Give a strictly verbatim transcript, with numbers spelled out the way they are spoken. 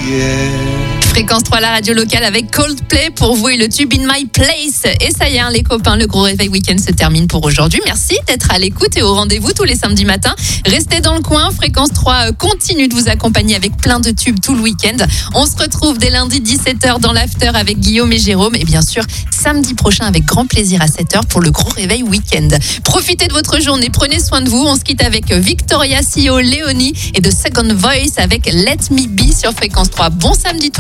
Fréquence trois, la radio locale avec Coldplay pour vous et le tube In My Place. Et ça y est, hein, les copains, le gros réveil week-end se termine pour aujourd'hui. Merci d'être à l'écoute et au rendez-vous tous les samedis matins. Restez dans le coin. Fréquence trois continue de vous accompagner avec plein de tubes tout le week-end. On se retrouve dès lundi dix-sept heures dans l'after avec Guillaume et Jérôme. Et bien sûr, samedi prochain avec grand plaisir à sept heures pour le gros réveil week-end. Profitez de votre journée, prenez soin de vous. On se quitte avec Victoria, C E O, Léonie et de Second Voice avec Let Me Be sur Fréquence trois. Bon samedi tout